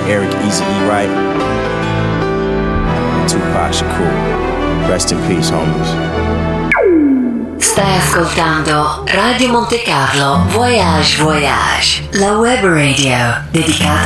Eric Easy E. Wright, and Tupac Shakur. Rest in peace, homies. Stai ascoltando Radio Monte Carlo Voyage Voyage, la web radio dedicata